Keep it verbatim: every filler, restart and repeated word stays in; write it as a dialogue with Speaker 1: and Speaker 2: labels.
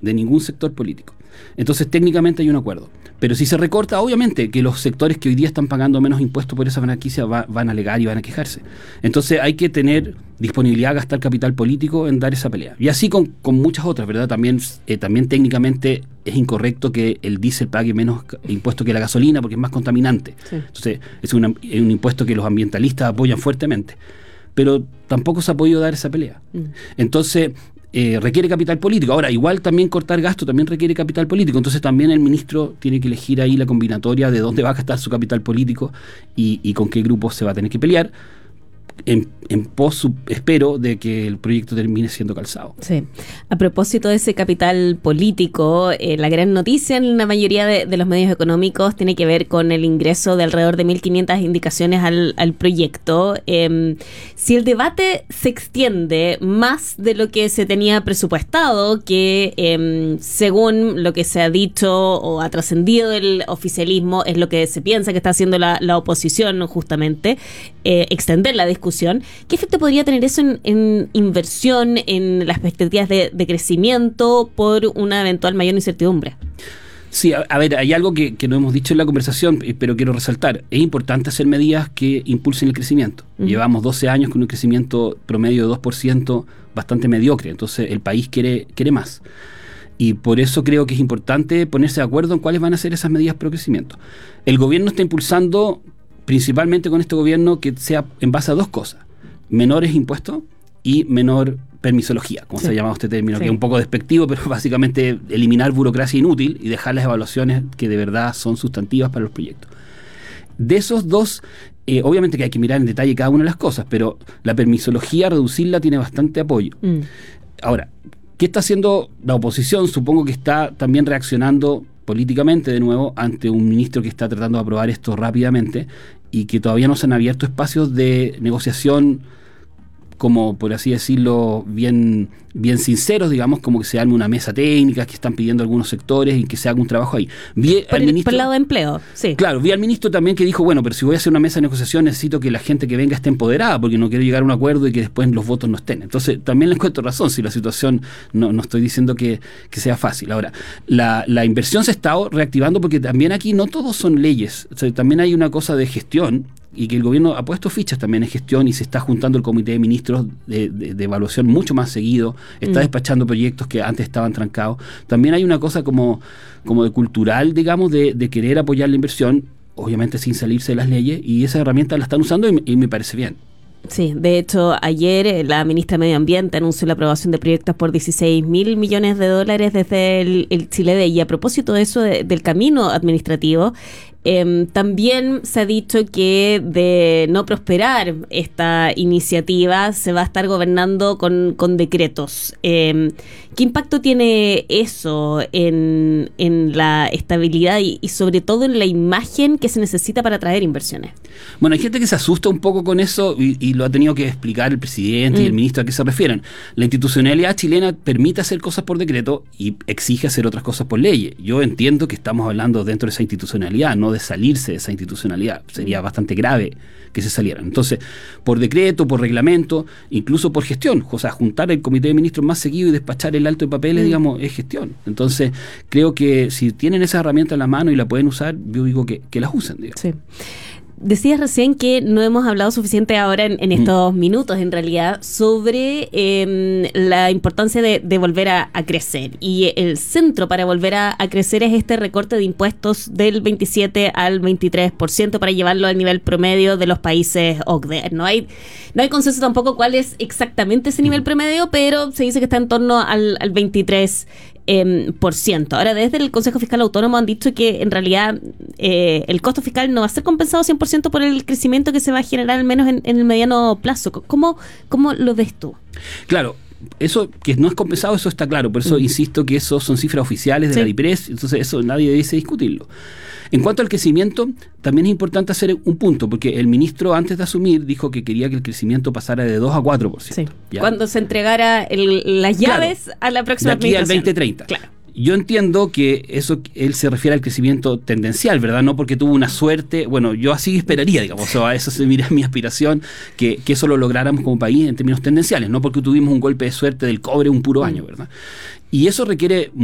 Speaker 1: de ningún sector político. Entonces técnicamente hay un acuerdo. Pero si se recorta, obviamente que los sectores que hoy día están pagando menos impuestos por esa franquicia va, van a alegar y van a quejarse. Entonces hay que tener disponibilidad a gastar capital político en dar esa pelea. Y así con, con muchas otras, ¿verdad? También, eh, también técnicamente es incorrecto que el diésel pague menos impuestos que la gasolina porque es más contaminante. Sí. Entonces es, una, es un impuesto que los ambientalistas apoyan fuertemente. Pero tampoco se ha podido dar esa pelea. Mm. Entonces... Eh, requiere capital político. Ahora, igual también cortar gasto también requiere capital político. Entonces también el ministro tiene que elegir ahí la combinatoria de dónde va a gastar su capital político y, y con qué grupo se va a tener que pelear. En, en pos, espero, de que el proyecto termine siendo calzado.
Speaker 2: Sí. A propósito de ese capital político, eh, la gran noticia en la mayoría de, de los medios económicos tiene que ver con el ingreso de alrededor de mil quinientas indicaciones al, al proyecto. Eh, si el debate se extiende más de lo que se tenía presupuestado, que eh, según lo que se ha dicho o ha trascendido del oficialismo, es lo que se piensa que está haciendo la, la oposición justamente, eh, extender la discusión. ¿Qué efecto podría tener eso en, en inversión, en las perspectivas de, de crecimiento por una eventual mayor incertidumbre?
Speaker 1: Sí, a, a ver, hay algo que, que no hemos dicho en la conversación, pero quiero resaltar. Es importante hacer medidas que impulsen el crecimiento. Uh-huh. Llevamos doce años con un crecimiento promedio de dos por ciento bastante mediocre, entonces el país quiere, quiere más. Y por eso creo que es importante ponerse de acuerdo en cuáles van a ser esas medidas pro crecimiento. El gobierno está impulsando, principalmente con este gobierno, que sea en base a dos cosas: menores impuestos y menor permisología, como sí. se ha llamado este término, sí. que es un poco despectivo, pero básicamente eliminar burocracia inútil y dejar las evaluaciones que de verdad son sustantivas para los proyectos. De esos dos, eh, obviamente que hay que mirar en detalle cada una de las cosas, pero la permisología, reducirla, tiene bastante apoyo. Mm. Ahora, ¿qué está haciendo la oposición? Supongo que está también reaccionando políticamente, de nuevo, ante un ministro que está tratando de aprobar esto rápidamente y que todavía no se han abierto espacios de negociación, como por así decirlo, bien, bien sinceros, digamos, como que se arme una mesa técnica que están pidiendo algunos sectores y que se haga un trabajo ahí. Vi
Speaker 2: por,
Speaker 1: al
Speaker 2: el,
Speaker 1: ministro,
Speaker 2: por el lado de empleo, sí.
Speaker 1: Claro, vi al ministro también que dijo, bueno, pero si voy a hacer una mesa de negociación necesito que la gente que venga esté empoderada, porque no quiero llegar a un acuerdo y que después los votos no estén. Entonces, también le encuentro razón, si la situación, no, no estoy diciendo que, que sea fácil. Ahora, la, la inversión se está reactivando porque también aquí no todos son leyes, o sea, también hay una cosa de gestión, y que el gobierno ha puesto fichas también en gestión y se está juntando el comité de ministros de, de, de evaluación mucho más seguido, está mm. despachando proyectos que antes estaban trancados. También hay una cosa como, como de cultural, digamos, de, de querer apoyar la inversión, obviamente sin salirse de las leyes, y esa herramienta la están usando y, y me parece bien.
Speaker 2: Sí, de hecho, ayer la ministra de Medio Ambiente anunció la aprobación de proyectos por dieciséis mil millones de dólares desde el, el Chile. Y a propósito de eso, de, del camino administrativo, eh, también se ha dicho que de no prosperar esta iniciativa se va a estar gobernando con, con decretos. Eh, ¿Qué impacto tiene eso en, en la estabilidad y, y sobre todo en la imagen que se necesita para atraer inversiones?
Speaker 1: Bueno, hay gente que se asusta un poco con eso y, y lo ha tenido que explicar el presidente mm. y el ministro a qué se refieren. La institucionalidad chilena permite hacer cosas por decreto y exige hacer otras cosas por ley. Yo entiendo que estamos hablando dentro de esa institucionalidad, no de salirse de esa institucionalidad. Sería bastante grave que se salieran. Entonces, por decreto, por reglamento, incluso por gestión, o sea, juntar el comité de ministros más seguido y despachar el alto de papeles, mm. digamos, es gestión. Entonces, creo que si tienen esa herramienta en la mano y la pueden usar, yo digo que, que las usen, digamos.
Speaker 2: Sí. Decías recién que no hemos hablado suficiente ahora en, en estos mm. minutos, en realidad, sobre eh, la importancia de, de volver a, a crecer. Y el centro para volver a, a crecer es este recorte de impuestos del veintisiete al veintitrés por ciento para llevarlo al nivel promedio de los países O C D E. No hay, no hay consenso tampoco cuál es exactamente ese nivel promedio, pero se dice que está en torno al, al veintitrés por ciento. Eh, por ciento. Ahora, desde el Consejo Fiscal Autónomo han dicho que en realidad eh, el costo fiscal no va a ser compensado cien por ciento por el crecimiento que se va a generar, al menos en, en el mediano plazo. ¿Cómo, cómo lo ves tú?
Speaker 1: Claro, eso que no es compensado, eso está claro. Por eso mm. insisto que eso son cifras oficiales de sí. la DIPRES, entonces eso nadie debe discutirlo. En cuanto al crecimiento, también es importante hacer un punto, porque el ministro antes de asumir dijo que quería que el crecimiento pasara de dos a cuatro por ciento.
Speaker 2: Sí. Cuando se entregara el, las llaves claro, a la próxima
Speaker 1: de aquí
Speaker 2: administración.
Speaker 1: Al veinte treinta.
Speaker 2: Claro.
Speaker 1: Yo entiendo que eso él se refiere al crecimiento tendencial, ¿verdad? No porque tuvo una suerte, bueno, yo así esperaría, digamos, o sea, eso se mira mi aspiración, que, que eso lo lográramos como país en términos tendenciales, no porque tuvimos un golpe de suerte del cobre un puro año, ¿verdad? Y eso requiere